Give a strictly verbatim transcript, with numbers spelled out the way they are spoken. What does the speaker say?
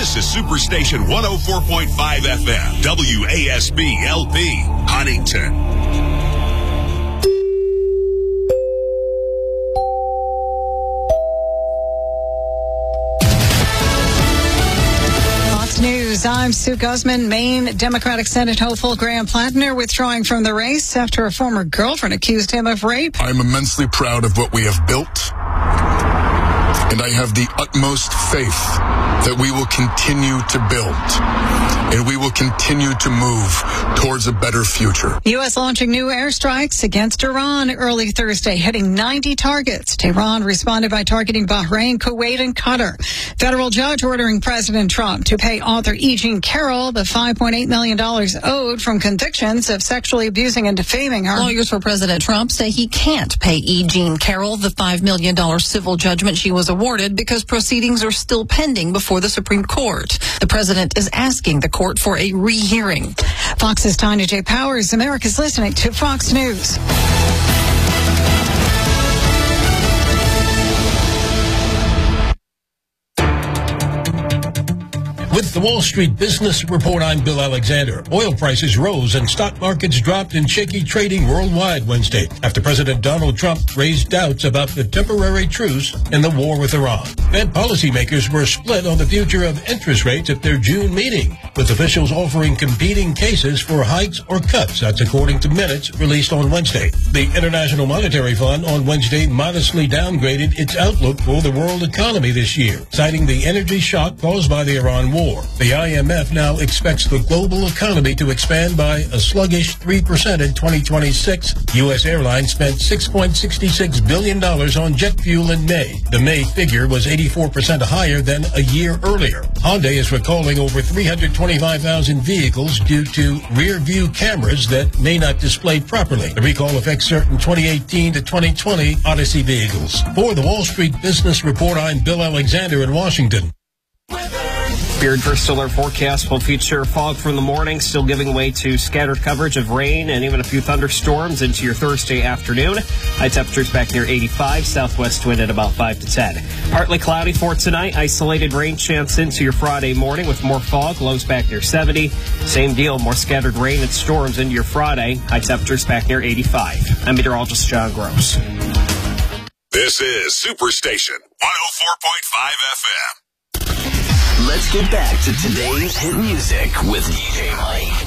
This is Superstation one oh four point five F M, W A S B L P, Huntington. News. I'm Sue Guzman. Maine Democratic Senate hopeful Graham Plattner withdrawing from the race after a former girlfriend accused him of rape. I'm immensely proud of what we have built, and I have the utmost faith that we will continue to build, and we will continue to move towards a better future. U S launching new airstrikes against Iran early Thursday, hitting ninety targets. Tehran responded by targeting Bahrain, Kuwait, and Qatar. Federal judge ordering President Trump to pay author E. Jean Carroll the five point eight million dollars owed from convictions of sexually abusing and defaming her. Lawyers for President Trump say he can't pay E. Jean Carroll the five million dollars civil judgment she was awarded because proceedings are still pending before the Supreme Court. The president is asking the court for a rehearing. Fox's Tanya J. Powers. America's listening to Fox News. With the Wall Street Business Report, I'm Bill Alexander. Oil prices rose and stock markets dropped in shaky trading worldwide Wednesday after President Donald Trump raised doubts about the temporary truce in the war with Iran. Fed policymakers were split on the future of interest rates at their June meeting, with officials offering competing cases for hikes or cuts. That's according to minutes released on Wednesday. The International Monetary Fund on Wednesday modestly downgraded its outlook for the world economy this year, citing the energy shock caused by the Iran war. The I M F now expects the global economy to expand by a sluggish three percent in twenty twenty-six. U S Airlines spent six point six six billion dollars on jet fuel in May. The May figure was eighty-four percent higher than a year earlier. Hyundai is recalling over three hundred twenty-five thousand vehicles due to rear-view cameras that may not display properly. The recall affects certain twenty eighteen to twenty twenty Odyssey vehicles. For the Wall Street Business Report, I'm Bill Alexander in Washington. Beard First Alert forecast will feature fog from the morning, still giving way to scattered coverage of rain and even a few thunderstorms into your Thursday afternoon. High temperatures back near eighty-five, southwest wind at about five to ten. Partly cloudy for tonight, isolated rain chance into your Friday morning with more fog, lows back near seventy. Same deal, more scattered rain and storms into your Friday, high temperatures back near eighty-five. I'm meteorologist John Gross. This is Superstation one oh four point five F M. Let's get back to today's hit music with D J Mike.